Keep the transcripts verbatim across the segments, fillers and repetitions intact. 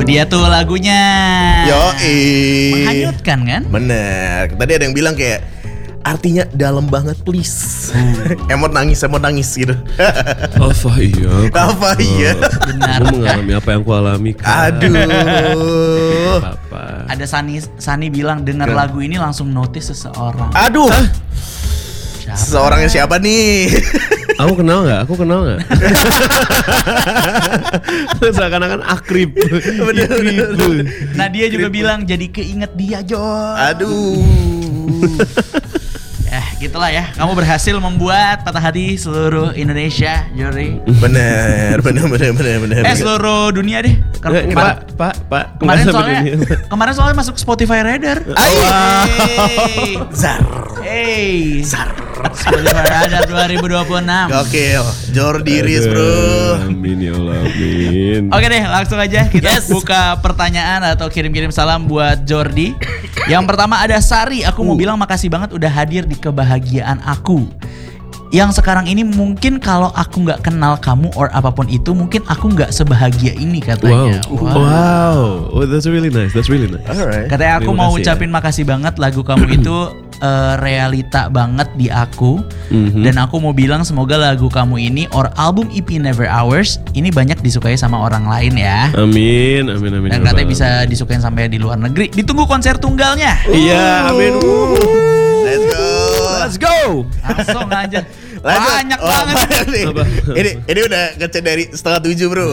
dia tuh lagunya. Yoi. Menghanyutkan kan? Bener. Tadi ada yang bilang kayak artinya dalam banget please. Hmm. Emot nangis, emot nangis gitu. Apa iya? Apa iya? Benar Aku kan? mengalami apa yang aku alami kan. Aduh. Apa? Ada Sani Sani bilang dengar Kan. lagu ini langsung notice seseorang. Aduh. Siapa? Seorangnya siapa nih? Aku kenal nggak? Aku kenal nggak? Seakan-akan akrib. Bener, bener, bener. Nah dia juga bilang jadi keinget dia Jor. Aduh. Ya gitulah ya. Kamu berhasil membuat patah hati seluruh Indonesia, Jordi. Bener, bener, bener, bener, bener. Eh seluruh dunia deh. Kem- Nggak, nggak, kemar- Pak, Pak, Pak. kemarin Nggak soalnya sampai kemarin soalnya masuk Spotify Radar. Ay. Zar. Hey. Zar. Spotify Radar dua ribu dua puluh enam. Gokil. Jordi Riz, bro. Amin ya Allah, amin. Oke deh, langsung aja kita buka pertanyaan atau kirim-kirim salam buat Jordi. Yang pertama ada Sari, aku mau bilang makasih banget udah hadir di kebahagiaan aku. Yang sekarang ini mungkin kalau aku nggak kenal kamu or apapun itu, mungkin aku nggak sebahagia ini katanya. Wow. Wow. Oh, that's really nice. That's really nice. Alright. Katanya aku Terima mau kasih ucapin makasih banget lagu kamu itu eh, realita banget di aku. Mhm. Dan aku mau bilang semoga lagu kamu ini or album E P Never Ours ini banyak disukai sama orang lain ya. Amin, amin, amin. Dan ya katanya Rabbal bisa disukain sampai di luar negeri. Ditunggu konser tunggalnya. alamin. Iya, amin. Let's go. Let's go. Langsung aja. Lanjut. Banyak Oh, banget. banyak nih. Apa? Ini ini udah ngechat dari setengah tujuh, bro.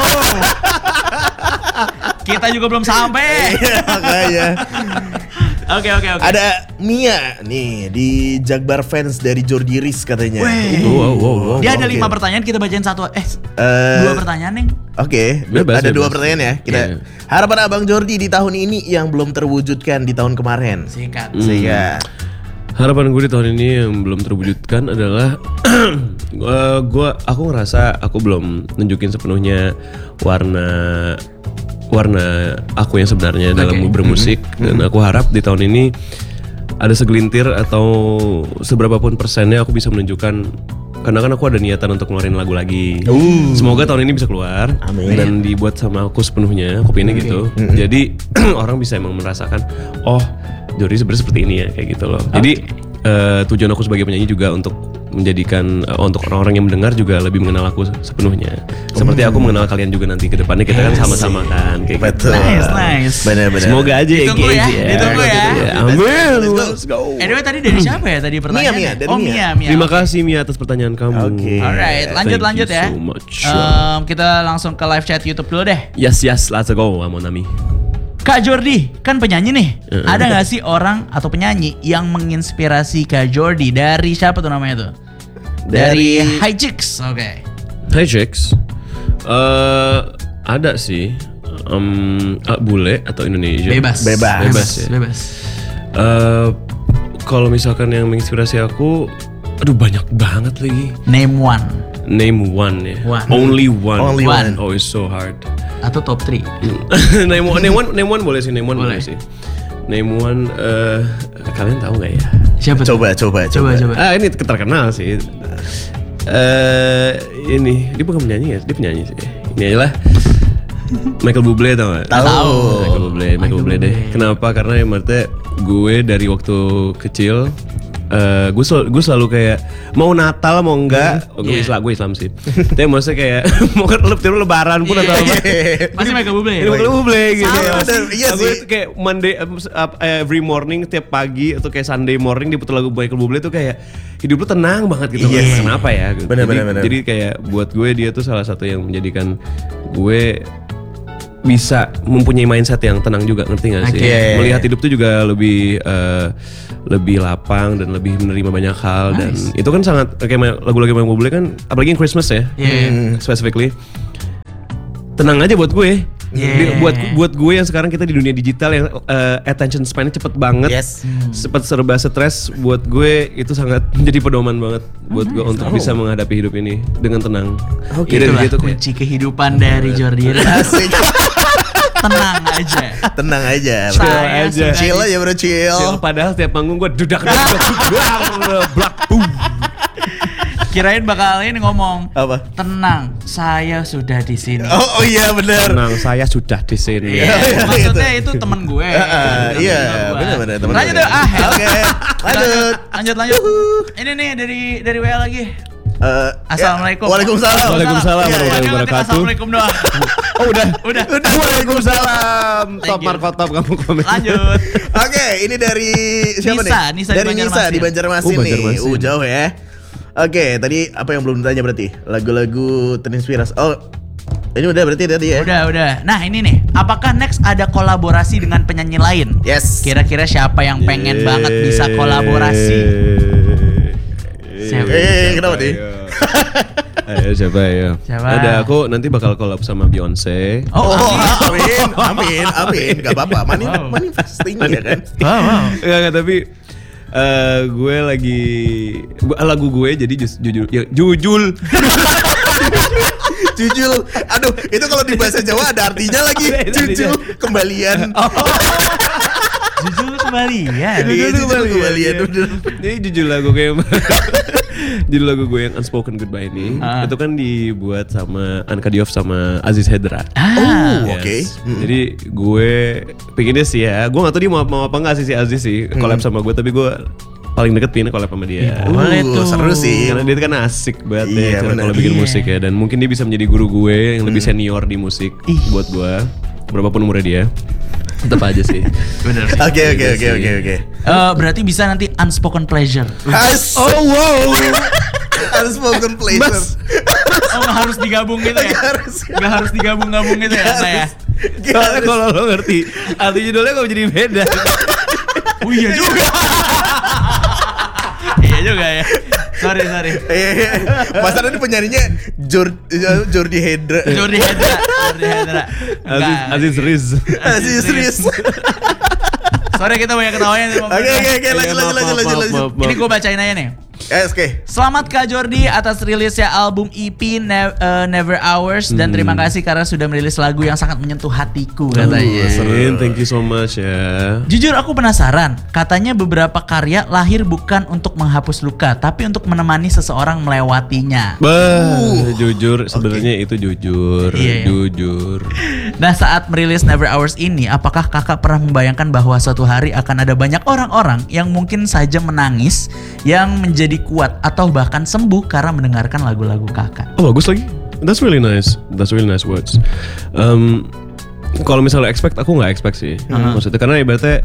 Kita juga belum sampai. Iya, makanya. Oke oke oke. Ada Mia nih di Jakbar fans dari Jordi Riz katanya. Weh. Wow, wow, wow. Dia ada Oke. lima pertanyaan, kita bacain satu. Eh, Eh, dua pertanyaan nih. Oke, Bebas, ada dua bebas. pertanyaan ya. Kita Iya. harapan Abang Jordi di tahun ini yang belum terwujudkan di tahun kemarin. Sikat. Sehingga Harapan gue di tahun ini yang belum terwujudkan adalah uh, gue aku ngerasa aku belum nunjukin sepenuhnya warna warna aku yang sebenarnya dalam bermusik dan aku harap di tahun ini ada segelintir atau seberapa pun persennya aku bisa menunjukkan karena kan aku ada niatan untuk ngeluarin lagu lagi. Semoga tahun ini bisa keluar Amin. dan dibuat sama aku sepenuhnya. Aku pengennya gitu. Jadi orang bisa emang merasakan, oh Jordi sebenarnya seperti ini ya kayak gitu loh. Jadi eh, tujuan aku sebagai penyanyi juga untuk menjadikan eh, untuk orang-orang yang mendengar juga lebih mengenal aku sepenuhnya. Seperti aku mengenal kalian juga nanti ke depannya kita kan sama-sama kan kayak betul. gitu. Nice nice. Benar-benar. Semoga aja Ditunggu ya, engage ditunggu ya. Amin. Let's go. Let's go. Anyway tadi dari siapa ya tadi pertanyaannya? Mia, dari oh Mia. Mia, Mia. Terima kasih Mia atas pertanyaan kamu. Oke. Alright, lanjut Thank lanjut you ya. so much. Em, kita langsung ke live chat YouTube dulu deh. Yes yes, let's go sama Nami. Kak Jordi, kan penyanyi nih. Heeh. Ada gak sih orang atau penyanyi yang menginspirasi Kak Jordi? Dari siapa tuh namanya tuh? Dari, Dari- High Chicks. Oke. Hai Chicks. Eh ada sih. Em, ah, bule atau Indonesia? Bebas. Bebas. Bebas ya. Bebas. Eh, kalau misalkan yang menginspirasi aku, aduh banyak banget lagi. Name one Name one ya. One. Only one. Only one. Oh it's so hard. atau top three. name one, name one, name one boleh sih, name one boleh, Boleh. sih. Name one, eh kalian tahu nggak ya? Siapa tuh? Coba, coba, Coba coba. coba. Ah ini terkenal sih. Eh ini dia bukan penyanyi ya, dia penyanyi sih. Ini aja lah. Michael Bublé tau gak? Tahu. Michael Bublé, Michael Bublé deh. Kenapa? Karena ya maksudnya gue dari waktu kecil eh gue selalu, gue selalu kayak mau Natal mau enggak, gue Yeah. Islam, gue Islam sih. Tapi maksudnya kayak mau ke tiap lebaran pun atau apa. Pasti Michael Bublé. Ini Michael Bublé gitu. Sama ya. sih. Iya Aku sih. itu kayak Monday um, up, every morning tiap pagi atau kayak Sunday morning diputar lagu Michael Bublé tuh kayak hidup lu tenang banget gitu. Iya. Kenapa ya? Gitu. Bener, jadi, bener, bener. jadi kayak buat gue dia tuh salah satu yang menjadikan gue bisa mempunyai mindset yang tenang juga, ngerti gak sih? Oke. Melihat hidup tuh juga lebih eh, lebih lapang dan lebih menerima banyak hal. Nice. Dan itu kan sangat kayak lagu-lagu Michael Bublé kan, apalagi yang Christmas ya, Iya. specifically tenang aja buat gue. Yeah. Di- buat buat gue yang sekarang kita di dunia digital yang eh, attention span-nya cepet banget, Yes. cepet serba stres. Buat gue itu sangat menjadi pedoman banget buat gue untuk bisa menghadapi hidup ini dengan tenang. Oke, Jadi Itulah gitu kayak, kunci kehidupan dari Jordi. Asik. Tenang aja. Tenang aja, bro. Saya aja. sudah Chill aja, bro, chill. chill, padahal tiap panggung gue dudak dudak dudak dudak blak boom. Kirain bakal ini ngomong. Apa? Tenang, saya sudah di sini. Oh, oh iya benar. Tenang, saya sudah di sini. Iya, maksudnya itu temen gue. Ah, iya, benar-benar teman. Lanjut yuk, ah, hell. Oke, lanjut. Lanjut, lanjut. Ini nih dari dari W A lagi. Eh, Assalamualaikum. ya, Waalaikumsalam. Waalaikumsalam Iya, iya. warahmatullahi wabarakatuh. Assalamualaikum doang. Oh udah, Udah. Udah. Waalaikumsalam. Thank Top you. markotop kamu komen. Lanjut. Oke, ini dari siapa Nisa, nih? Nisa di dari Nisa Banjarmasin. di Banjarmasin Oh, nih. Banjarmasin. Uh, jauh ya. Oke, tadi apa yang belum ditanya berarti? Lagu-lagu terinspirasi. Oh, ini udah berarti tadi ya? Udah, udah. Nah, ini nih. Apakah next ada kolaborasi dengan penyanyi lain? Yes. Kira-kira siapa yang pengen banget bisa kolaborasi? Siapa? Eh, kenapa nih? Ayo siapa ya? Siapa? Ada aku nanti bakal collab sama Beyonce. Oh, Oh, amin. amin, amin, amin. Gak apa-apa, Mani, Wow. manifesting ya kan? Wow, wow. Enggak, enggak, tapi eh, gue lagi gua- lagu gue jadi just, jujur ya, jujul. Jujul, aduh, itu kalau di bahasa Jawa ada artinya lagi. Ada artinya. Jujul, kembalian. Jujur kembali ya. Iya, jujul kembalian. Udah. Jadi jujur lagu gue yang judul lagu gue yang Unspoken Goodbye ini Ah. itu kan dibuat sama Anka Diouf sama Aziz Hedra. Ah. Oh, oke. Hmm. Jadi gue pengennya sih ya, gue gak tahu dia mau, mau apa nggak sih si Aziz sih collab sama gue, tapi gue paling deket pengen collab sama dia. Boleh Uh, tuh. seru sih. Karena dia kan asik banget Iya, ya cara benar. kalau bikin Iya. musik ya, dan mungkin dia bisa menjadi guru gue yang lebih senior di musik Ih. buat gue, berapapun umurnya dia. Tetap aja sih. Bener. Oke, oke, oke, oke, oke. Eh, berarti bisa nanti unspoken pleasure. As- Oh wow. Unspoken pleasure. Mas. Oh, nggak harus digabung gitu ya? Nggak harus. Nggak harus digabung-gabung gitu ya, Nggak saya. harus. Nggak Soalnya harus. kalau lo ngerti arti judulnya kok jadi beda. Oh iya juga. Iya juga ya. Sorry, sorry. Eh, Mas Ardi penyanyinya Jor Jordi Hedra. Jordi Hedra. Jordi Hedra. Aziz Enggak. Aziz Riz. Aziz Riz. Sorry, kita banyak ketawanya nih. Oke, oke, oke, lanjut, Iya, lanjut, maaf, lanjut, maaf, lanjut, lanjut. maaf, maaf. Ini gue bacain aja nih. Eh, oke. Selamat Kak Jordi atas rilisnya album E P Ne- eh, Never Hours dan terima kasih karena sudah merilis lagu yang sangat menyentuh hatiku katanya. Sin, thank you so much ya. Jujur aku penasaran, katanya beberapa karya lahir bukan untuk menghapus luka, tapi untuk menemani seseorang melewatinya. Bah, jujur sebenarnya itu jujur, Iya, iya. jujur. Nah saat merilis Never Hours ini, apakah kakak pernah membayangkan bahwa suatu hari akan ada banyak orang-orang yang mungkin saja menangis, yang menjadi kuat atau bahkan sembuh karena mendengarkan lagu-lagu kakak? Oh bagus lagi. That's really nice. That's really nice words. Um, kalau misalnya expect, aku nggak expect sih. Maksudnya karena ibaratnya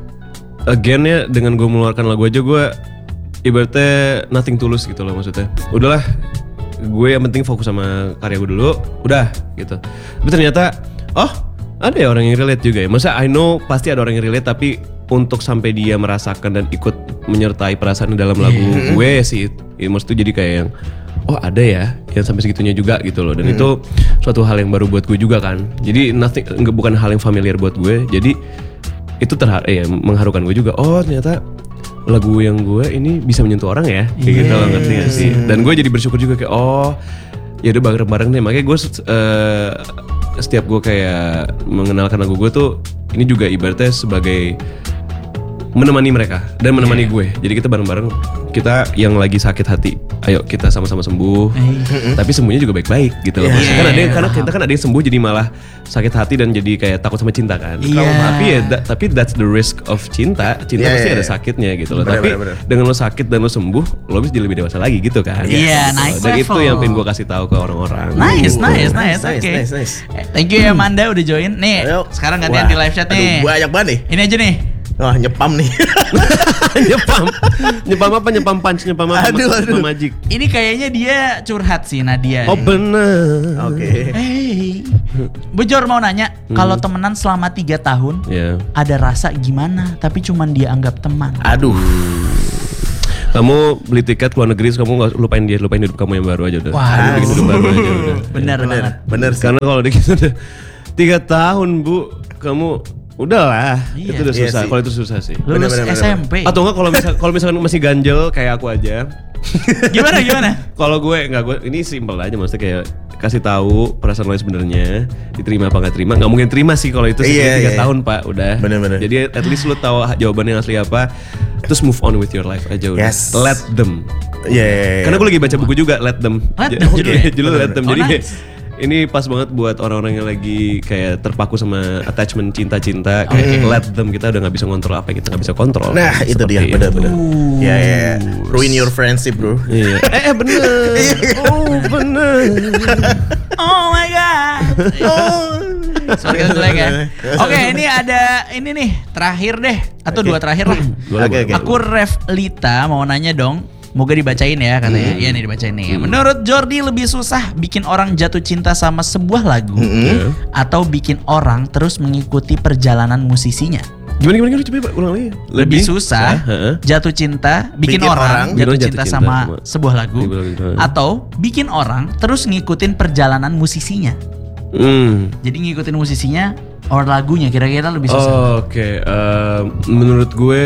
again ya dengan gue mengeluarkan lagu aja gue ibaratnya nothing tulus gitu loh maksudnya. Udahlah, gue yang penting fokus sama karya gue dulu. Udah gitu. Tapi ternyata oh ada ya orang yang relate juga ya. Masa I know pasti ada orang yang relate, tapi untuk sampai dia merasakan dan ikut menyertai perasaan dalam lagu gue sih, ya, maksudnya jadi kayak yang oh ada ya yang sampai segitunya juga gitu loh. Dan itu suatu hal yang baru buat gue juga kan. Jadi nothing, enggak, bukan hal yang familiar buat gue. Jadi itu terhar eh, mengharukan gue juga. Oh ternyata lagu yang gue ini bisa menyentuh orang ya, kayak gitu loh, ngerti gak sih? Dan gue jadi bersyukur juga kayak oh ya udah bareng-bareng deh. Makanya gue uh, setiap gue kayak mengenalkan lagu gue tuh ini juga ibaratnya sebagai menemani mereka dan menemani Yeah. gue. Jadi kita bareng-bareng, kita yang lagi sakit hati, ayo kita sama-sama sembuh. Tapi sembuhnya juga baik-baik gitu loh. Yeah. Maksudnya kan ada yang, Yeah, karena paham. kita kan ada yang sembuh jadi malah sakit hati dan jadi kayak takut sama cinta kan. Iya. Tapi ya da- tapi that's the risk of cinta. Cinta Yeah, pasti yeah, ada yeah. sakitnya gitu loh. Bener, Tapi bener, bener. dengan lo sakit dan lo sembuh, lo bisa jadi lebih dewasa lagi gitu kan. Iya, Gitu. nice Dan itu level. yang pengen gue kasih tahu ke orang-orang. Nice, Gitu. nice, nice, Nice, oke. nice, nice. Eh, Thank you ya Manda udah join. Nih, Ayo. sekarang gantian Wah, di live chat aduh, nih. banyak banget nih. Ini aja nih. Wah, nyepam nih. nyepam, nyepam apa? Nyepam punch, nyepam apa? Aduh, aduh. Nyepam magic. Ini kayaknya dia curhat sih Nadia. Oh nih. bener. Oke. Hey, Bu Jor mau nanya, kalau temenan selama tiga tahun, Ya. ada rasa gimana? Tapi cuman dia anggap teman. Aduh. Kamu beli tiket ke luar negeri, terus kamu nggak lupain dia, lupain hidup kamu yang baru aja udah. Wah. Kamu bikin hidup baru aja udah. Bener, Bener, banget. bener sih. Karena kalau dikit udah tiga tahun bu, kamu udahlah. Iya. Itu udah Iya susah. sih. Kalau itu susah sih. Lulus Bener, bener, S M P. Atau enggak kalau misal kalau misalkan masih ganjel kayak aku aja. Gimana gimana? Kalau gue enggak, gue ini simpel aja, maksudnya kayak kasih tahu perasaan lo yang sebenarnya, diterima apa nggak terima. Nggak mungkin terima sih kalau itu sih Iya, tiga iya. tahun pak udah. Bener-bener. Jadi at least lo tahu jawabannya yang asli apa, terus move on with your life aja udah. Yes. Let them. Iya. Yeah, yeah, yeah. Karena gue lagi baca buku juga, Let Them. Let Them judulnya? Judulnya Let Them. Oh, Jadi nice. ini pas banget buat orang-orang yang lagi kayak terpaku sama attachment cinta-cinta. Kayak let them, kita udah gak bisa ngontrol apa yang kita gak bisa kontrol. Nah itu Seperti dia, benar-benar. Ya ya, ruin your friendship bro. Iya. eh, eh bener. Oh bener. Oh my god. Sorry kita jelek ya. Oke, ini ada ini nih terakhir deh atau dua terakhir lah. Oke oke. Aku Ref Lita mau nanya dong. Moga dibacain ya katanya. Iya nih dibacain nih. Menurut Jordi lebih susah bikin orang jatuh cinta sama sebuah lagu atau bikin orang terus mengikuti perjalanan musisinya? Gimana gimana gimana coba ulang lagi. Lebih susah heeh. jatuh cinta bikin, Bikin orang, orang jatuh jatuh cinta, cinta sama, sama sebuah lagu lagu. atau bikin orang terus ngikutin perjalanan musisinya. Hmm. Jadi ngikutin musisinya or lagunya kira-kira lebih susah. Oh, Oke, okay. uh, menurut gue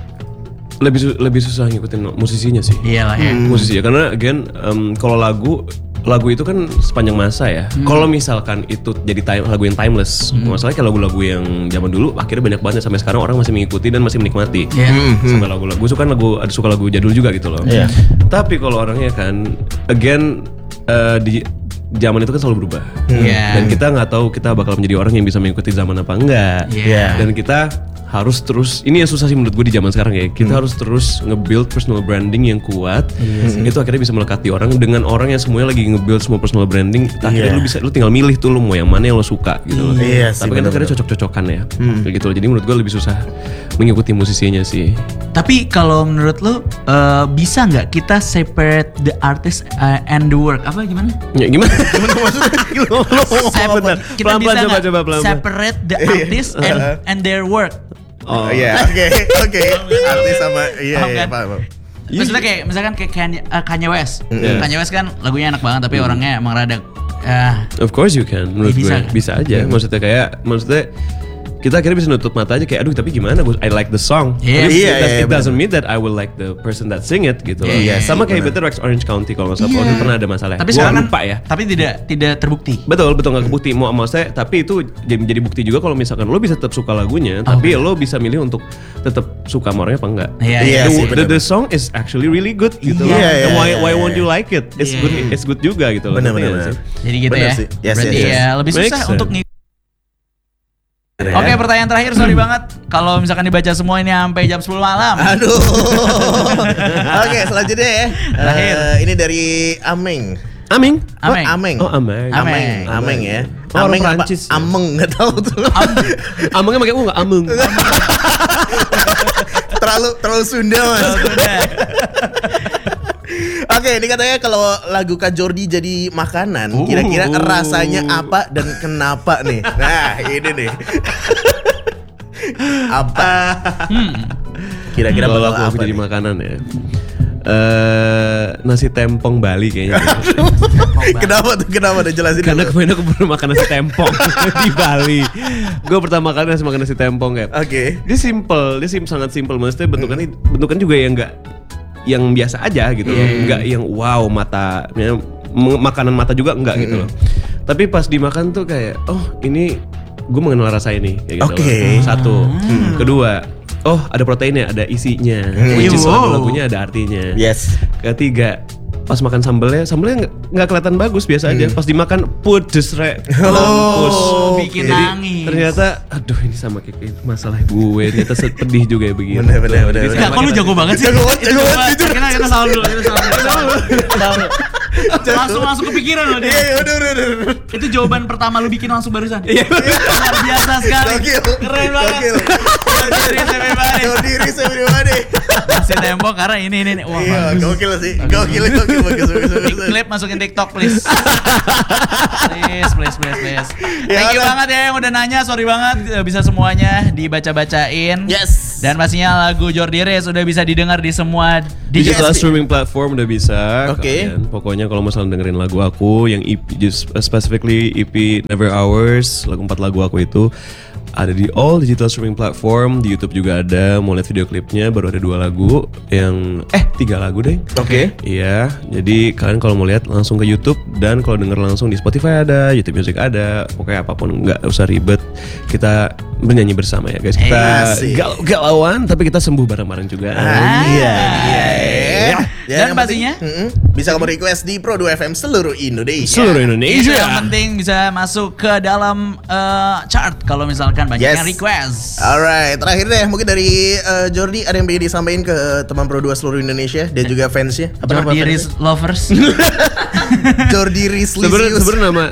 lebih su- lebih susah ngikutin musisinya sih. Iyalah ya. Musisi ya, karena again um, kalau lagu lagu itu kan sepanjang masa ya. Hmm. Kalau misalkan itu jadi time, lagu yang timeless, Hmm. masalahnya kayak lagu-lagu yang zaman dulu akhirnya banyak banget sampai sekarang orang masih mengikuti dan masih menikmati. Iya. Sampai lagu-lagu, gue suka lagu, ada suka lagu jadul juga gitu loh. Iya. Tapi kalau orangnya kan, again uh, di zaman itu kan selalu berubah. Iya. Dan kita nggak tahu kita bakal menjadi orang yang bisa mengikuti zaman apa enggak. Iya. Dan kita harus terus, ini yang susah sih menurut gue di zaman sekarang ya. Kita harus terus nge-build personal branding yang kuat. Itu akhirnya bisa melekat di orang dengan orang yang semuanya lagi nge-build semua personal branding. Akhirnya Iya. lu bisa, lu tinggal milih tuh lu mau yang mana yang lo suka gitu loh. Iya sih, Tapi kan bener-bener. akhirnya cocok-cocokan ya. Kayak gitu loh. Jadi menurut gue lebih susah mengikuti musisinya sih. Tapi kalau menurut lu uh, bisa nggak kita separate the artist uh, and the work? Apa gimana? Ya gimana? Gimana maksudnya? Separate, kita Pelan-pelan, bisa coba, nggak coba, pelan-pelan. separate the artist and and their work? Oh, Iya oke oke. Artis sama iya Paham iya kan? paham. Maksudnya kayak misalkan kayak Kanye, uh, Kanye West. Iya. Kanye West kan lagunya enak banget tapi orangnya emang rada uh, Of course you can, menurut Bisa. gue bisa aja. Maksudnya kayak, maksudnya kita akhirnya bisa nutup mata aja kayak aduh tapi gimana gue I like the song. Iya. Tapi Iya, it, does- iya, it doesn't mean that I will like the person that sing it gitu. loh. Iya, Sama kayak bener. Better Rex Orange County kalau nggak salah. Iya. Waktu itu pernah ada masalah. tapi Gua sekarang lupa kan, ya. tapi tidak tidak terbukti. Betul, betul nggak kebukti. Mau maksudnya, tapi itu jadi menjadi bukti juga kalau misalkan lo bisa tetap suka lagunya, tapi lo bisa milih untuk tetap suka sama orangnya apa enggak. Iya, Iya the, sih, the, bener-bener. the song is actually really good gitu. Iya, loh. iya, And why iya, why iya, won't iya. you like it? It's Iya, good, iya. it's good juga gitu loh. Bener, Ngerti bener, nggak bener. sih? Jadi gitu Bener ya. sih. Yes, Berarti yes, yes. ya lebih Makes susah sense. untuk ngikutin. Ya. Oke, pertanyaan terakhir, sorry banget kalau misalkan dibaca semua ini sampai jam sepuluh malam. Aduh. Oke selanjutnya ya. Terakhir. Eh, ini dari Ameng. Aming. Oh, Ameng. Ameng. Oh, Ameng. Ameng. Ameng. Ameng ya. Oh, orang Ameng apa? Perancis ya? Ameng nggak tahu tuh. Amengnya pakai u nggak ameng. terlalu terlalu Sunda mas. Udah. Oke, ini katanya kalau lagu Kak Jordi jadi makanan, Uh. kira-kira rasanya apa dan kenapa nih? Nah, ini nih. Apa? Kira-kira Kalau bakal aku, aku apa jadi nih? makanan ya. Eh nasi tempong Bali kayaknya. Kenapa tuh? Kenapa tuh? Jelasin Karena dulu. kemarin aku pernah makan nasi tempong di Bali. Gue pertama kali nasi makan nasi tempong kayak. Oke. Dia simple, dia sim sangat simple. Maksudnya bentukannya bentukan juga yang enggak yang biasa aja gitu loh. Enggak yang wow mata, ya, m- makanan mata juga enggak gitu loh. Tapi pas dimakan tuh kayak oh ini gue mengenal rasa ini kayak gitu Oke. loh. Satu. Kedua, oh ada proteinnya, ada isinya. Which is Wow. lagu-lagunya ada artinya. Yes. Ketiga, pas makan sambelnya, sambelnya nggak nggak kelihatan bagus biasa aja. Pas dimakan pedes re, mampus. Oh, bikin Jadi, nangis. Ternyata, aduh ini sama kayak kayak masalah gue. Ternyata pedih juga ya begini. Bener, bener, bener, Jadi bener. Enggak, kok lu jago banget sih? Jago banget, jago banget, jujur. Kita kita salah dulu, kita salah dulu. Langsung langsung kepikiran loh Iya, dia. iya, udah, udah, udah. Itu jawaban pertama lu bikin langsung barusan. Iya. Luar biasa sekali. Gokil. Keren banget. Gokil. Diri everybody. Jordi Riz everybody. Si Tempo karena ini ini ini. Wah, Iya, bagus. gokil sih. Gokil, gokil, bagus, bagus, bagus. Klip masukin TikTok please. please, please, please, please. Ya Thank you udah. banget ya yang udah nanya. Sorry banget eh, bisa semuanya dibaca-bacain. Yes. Dan pastinya lagu Jordi Riz sudah bisa didengar di semua Digital digital streaming platform udah bisa. Oke. Kalian pokoknya kalau misalnya dengerin lagu aku yang E P, just specifically E P Never Hours, lagu empat lagu aku itu ada di all digital streaming platform. Di YouTube juga ada. Mau lihat video klipnya baru ada dua lagu yang eh tiga lagu deh. Oke. Iya, jadi kalian kalau mau lihat langsung ke YouTube dan kalau denger langsung di Spotify ada, YouTube Music ada, pokoknya apapun nggak usah ribet. Kita bernyanyi bersama ya guys. Kita Asik. galau-galauan tapi kita sembuh bareng-bareng juga. Ah, iya, iya. Dan yang penting, pastinya mm-mm, bisa kamu request di Pro dua F M seluruh Indonesia. Seluruh itu Indonesia. yang penting bisa masuk ke dalam eh, chart kalau misalkan banyak Yes. yang request. Alright, terakhir deh mungkin dari uh, Jordi ada yang pengen disampaikan ke teman Pro dua seluruh Indonesia dan juga fansnya. Apa nama Jordi fansnya? Riz Lovers. Jordi Riz Sebenarnya Lisius. sebenarnya nama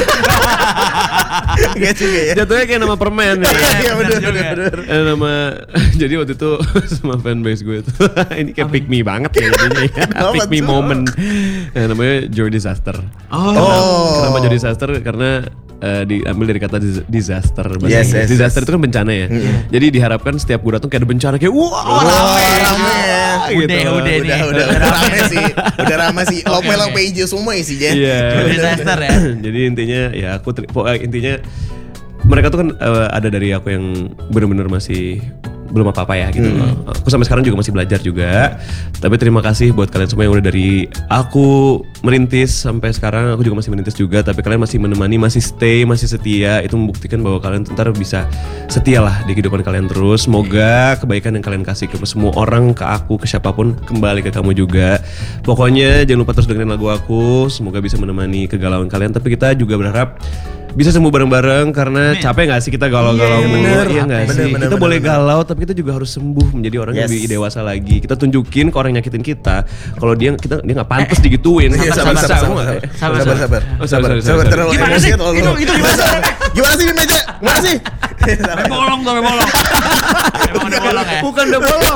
Gak juga ya. jatuhnya kayak nama permen ya. Iya bener bener bener juga. bener. Eh, nama jadi waktu itu sama fanbase gue tuh ini kayak pick me banget ya jadinya ya. Kenapa Pick me tuh? moment. Eh, namanya Jordi Disaster. Oh. Oh. Kenapa Jordi Disaster? Karena eh, diambil dari kata dis- disaster. bahasa Yes, Inggris. yes, disaster yes. itu kan bencana ya. Jadi diharapkan setiap gue datang kayak ada bencana kayak wah Oh, rame. rame ya. Udah, udah nih. Udah udah udah rame sih. Udah rame sih. Oke, Lope-lope oke. hijau semua sih Jen. Iya. Jordi Disaster ya. Jadi intinya ya aku tri- pokoknya intinya mereka tuh kan eh, ada dari aku yang benar-benar masih belum apa-apa ya gitu loh. Aku sampai sekarang juga masih belajar juga. Tapi terima kasih buat kalian semua yang udah dari aku merintis sampai sekarang aku juga masih merintis juga. Tapi kalian masih menemani, masih stay, masih setia. Itu membuktikan bahwa kalian ntar bisa setia lah di kehidupan kalian terus. Semoga kebaikan yang kalian kasih ke semua orang, ke aku, ke siapapun kembali ke kamu juga. Pokoknya jangan lupa terus dengerin lagu aku. Semoga bisa menemani kegalauan kalian. Tapi kita juga berharap bisa sembuh bareng-bareng karena capek gak sih kita galau-galau Iya, mulu, bener. iya gak Bener, sih? bener, kita bener, boleh bener. galau tapi kita juga harus sembuh menjadi orang yang Yes. lebih dewasa lagi. Kita tunjukin ke orang yang nyakitin kita kalau dia kita dia nggak pantas digituin. Iya, sabar, sabar, sabar, sabar, Sabar, sabar, sabar, Oh, sorry, sabar, sorry, sabar, sorry. terlalu Gimana emosi sih? terlalu. Itu- itu gimana suaranya? Gimana sih Meja? Gimana sih? Sampai bolong tuh, sampai bolong. Emang udah bolong ya? Bukan udah bolong.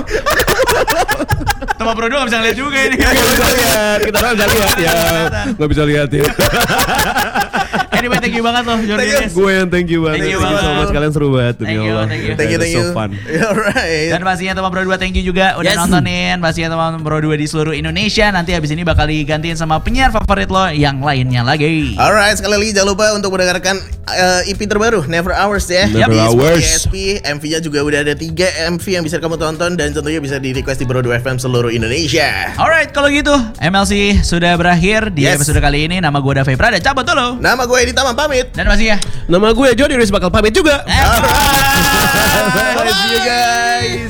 Teman Pro dua gak bisa ngeliat juga ini. Nggak bisa lihat, kita orang nggak lihat ya, nggak bisa lihat ya. Anyway, thank you banget loh Jordi. Thank you. Riz. Gue yang thank you banget. Thank you Thank you so banget. much, kalian seru banget demi Thank you, Allah. thank you. Thank you, thank you. So fun. Alright. Dan pastinya teman Pro dua thank you juga udah Yes. nontonin. Pastinya teman Pro dua di seluruh Indonesia. Nanti abis ini bakal digantiin sama penyiar favorit lo yang lainnya lagi. Alright, sekali lagi jangan lupa untuk mendengarkan uh, E P terbaru Never Hours ya. Never Di Spotify Hours. S P, M V-nya juga udah ada tiga M V yang bisa kamu tonton dan tentunya bisa di request di Pro dua F M seluruh Indonesia. Alright, kalau gitu M L C sudah berakhir di Yes. episode kali ini. Nama gue Davi Prada, cabut dulu. Nama gue Edi Tamam pamit. Dan pastinya Nama gue Jordi Riz bakal pamit juga. Eh, Bye. See you guys.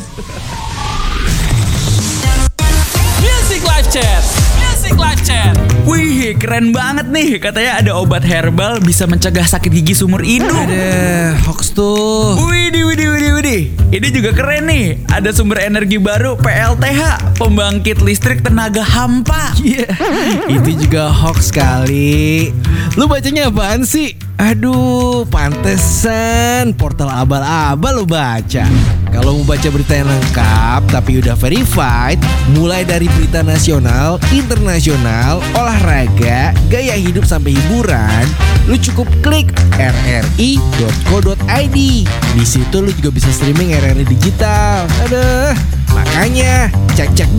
Music Live Chat. Music Live Chat. Wih, keren banget nih. Katanya ada obat herbal bisa mencegah sakit gigi seumur hidup. Ada hoax tuh. Widih, widih, widih, widih. Ini juga keren nih. Ada sumber energi baru P L T H, pembangkit listrik tenaga hampa. Iya, itu juga hoax kali. Lu bacanya apaan sih? Aduh, pantesan portal abal-abal lu baca. Kalau mau baca berita yang lengkap tapi udah verified, mulai dari berita nasional, internasional, olahraga, gaya hidup sampai hiburan, lu cukup klik r r i dot co dot i d. Di situ lu juga bisa streaming R R I digital. Aduh, makanya cek-cek